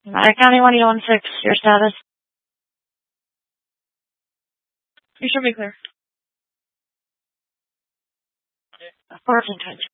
Nevada County 1816, your status? You should be clear. Force intention.